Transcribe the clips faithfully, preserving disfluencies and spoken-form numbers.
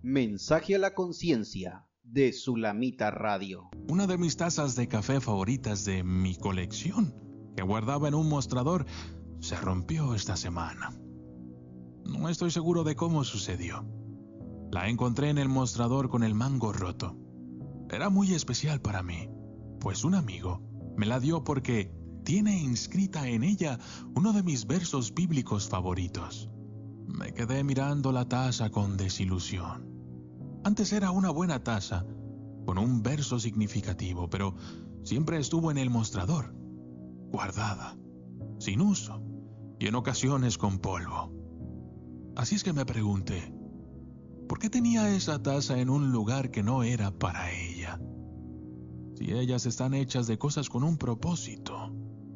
Mensaje a la conciencia de Sulamita Radio. Una de mis tazas de café favoritas de mi colección, que guardaba en un mostrador, se rompió esta semana. No estoy seguro de cómo sucedió. La encontré en el mostrador con el mango roto. Era muy especial para mí, pues un amigo me la dio porque tiene inscrita en ella uno de mis versos bíblicos favoritos. Me quedé mirando la taza con desilusión. Antes era una buena taza, con un verso significativo, pero siempre estuvo en el mostrador, guardada, sin uso, y en ocasiones con polvo. Así es que me pregunté, ¿por qué tenía esa taza en un lugar que no era para ella? Si ellas están hechas de cosas con un propósito.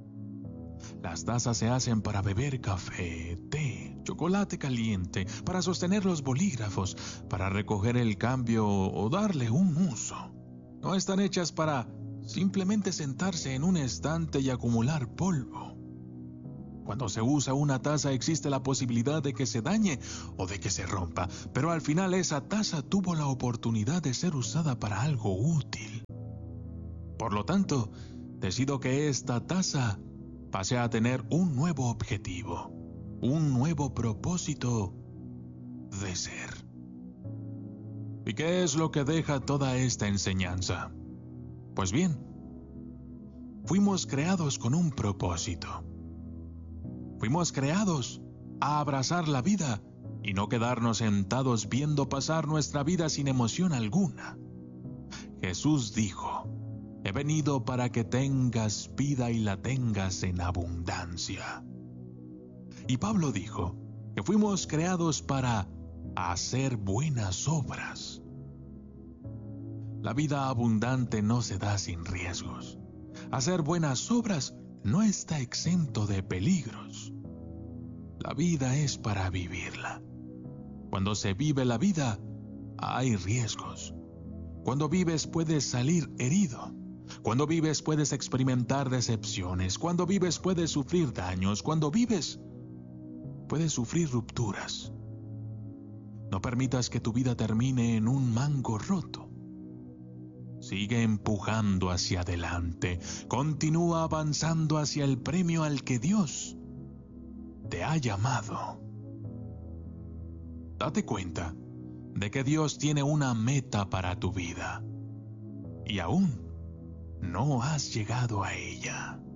Las tazas se hacen para beber café, té, chocolate caliente, para sostener los bolígrafos, para recoger el cambio o darle un uso. No están hechas para simplemente sentarse en un estante y acumular polvo. Cuando se usa una taza existe la posibilidad de que se dañe o de que se rompa, pero al final esa taza tuvo la oportunidad de ser usada para algo útil. Por lo tanto, decido que esta taza pase a tener un nuevo objetivo, un nuevo propósito de ser. ¿Y qué es lo que deja toda esta enseñanza? Pues bien, fuimos creados con un propósito. Fuimos creados a abrazar la vida y no quedarnos sentados viendo pasar nuestra vida sin emoción alguna. Jesús dijo: he venido para que tengas vida y la tengas en abundancia. Y Pablo dijo que fuimos creados para hacer buenas obras. La vida abundante no se da sin riesgos. Hacer buenas obras no está exento de peligros. La vida es para vivirla. Cuando se vive la vida, hay riesgos. Cuando vives puedes salir herido. Cuando vives puedes experimentar decepciones. Cuando vives puedes sufrir daños. Cuando vives puedes sufrir rupturas. No permitas que tu vida termine en un mango roto. Sigue empujando hacia adelante. Continúa avanzando hacia el premio al que Dios te ha llamado. Date cuenta de que Dios tiene una meta para tu vida. Y aún no has llegado a ella.